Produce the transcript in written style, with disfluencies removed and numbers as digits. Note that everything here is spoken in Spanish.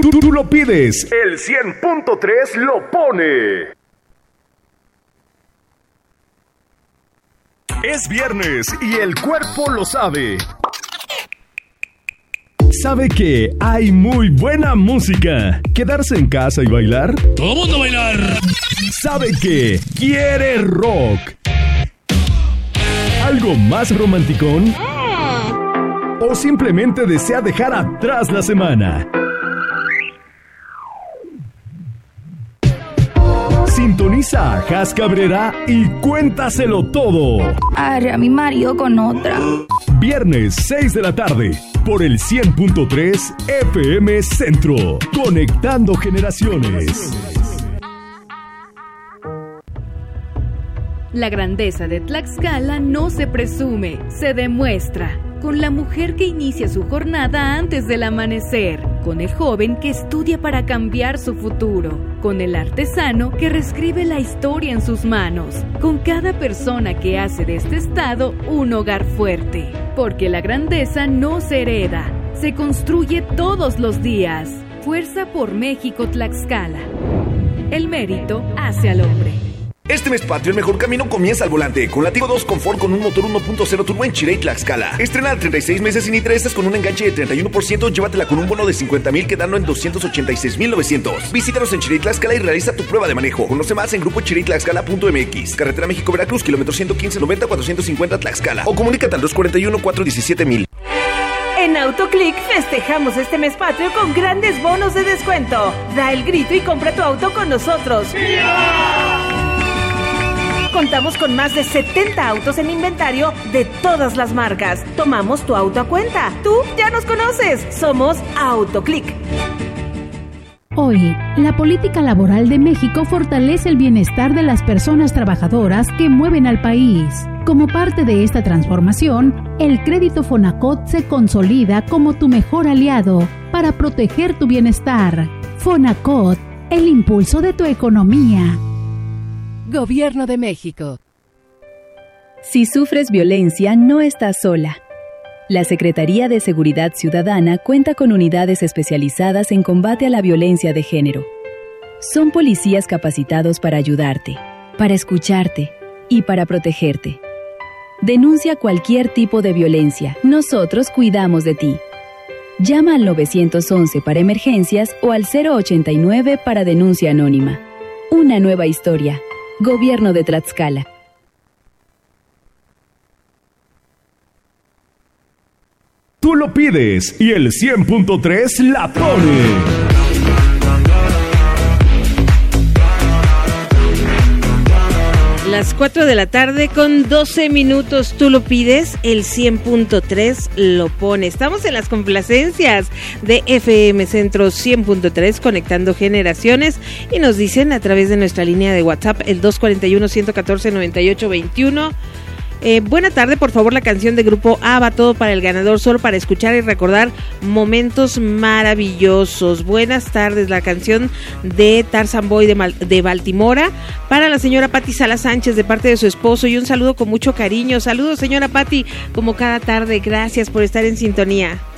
Tú lo pides. El 100.3 lo pone. Es viernes y el cuerpo lo sabe. ¿Sabe que hay muy buena música? ¿Quedarse en casa y bailar? ¡Todo mundo bailar! ¿Sabe que quiere rock? ¿Algo más romanticón? ¿O simplemente desea dejar atrás la semana? Sintoniza a Jas Cabrera y cuéntaselo todo. Arre a mi marido con otra. Viernes 6 de la tarde por el 100.3 FM Centro. Conectando generaciones. La grandeza de Tlaxcala no se presume, se demuestra. Con la mujer que inicia su jornada antes del amanecer, con el joven que estudia para cambiar su futuro, con el artesano que reescribe la historia en sus manos, con cada persona que hace de este estado un hogar fuerte. Porque la grandeza no se hereda, se construye todos los días. Fuerza por México, Tlaxcala. El mérito hace al hombre. Este mes patrio, el mejor camino comienza al volante. Con Latigo 2 Confort con un motor 1.0 turbo en Chirey, Tlaxcala. Estrena 36 meses sin intereses con un enganche de 31%. Llévatela con un bono de 50,000 quedando en 286,900. Visítanos en Chirey, Tlaxcala y realiza tu prueba de manejo. Conoce más en grupochireytlaxcala.mx. Carretera México-Veracruz, kilómetro 115-90-450 Tlaxcala. O comunícate al 241-417,000. En AutoClick festejamos este mes patrio con grandes bonos de descuento. Da el grito y compra tu auto con nosotros. ¡Viva! Contamos con más de 70 autos en inventario de todas las marcas. Tomamos tu auto a cuenta. Tú ya nos conoces. Somos AutoClick. Hoy, la política laboral de México fortalece el bienestar de las personas trabajadoras que mueven al país. Como parte de esta transformación, el crédito Fonacot se consolida como tu mejor aliado para proteger tu bienestar. Fonacot, el impulso de tu economía. Gobierno de México. Si sufres violencia, no estás sola. La Secretaría de Seguridad Ciudadana cuenta con unidades especializadas en combate a la violencia de género. Son policías capacitados para ayudarte, para escucharte y para protegerte. Denuncia cualquier tipo de violencia. Nosotros cuidamos de ti. Llama al 911 para emergencias o al 089 para denuncia anónima. Una nueva historia. Gobierno de Tlaxcala. Tú lo pides y el 100.3 la pone. Las 4 de la tarde con 12 minutos, tú lo pides, el 100.3 lo pone. Estamos en las complacencias de FM Centro 100.3, conectando generaciones, y nos dicen a través de nuestra línea de WhatsApp, el 241-114-9821. Buena tarde, por favor, la canción de Grupo ABBA, Todo para el Ganador, solo para escuchar y recordar momentos maravillosos. Buenas tardes, la canción de Tarzan Boy de Baltimora, para la señora Pati Sala Sánchez de parte de su esposo, y un saludo con mucho cariño. Saludos, señora Pati, como cada tarde, gracias por estar en sintonía.